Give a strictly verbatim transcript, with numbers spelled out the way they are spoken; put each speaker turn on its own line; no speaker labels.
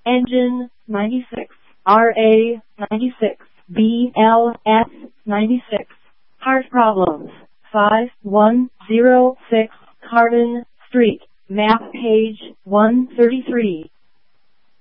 Engine ninety-six, R A ninety-six, B L S ninety-six. Heart problems. five one zero six Cardin Street, map page one thirty-three.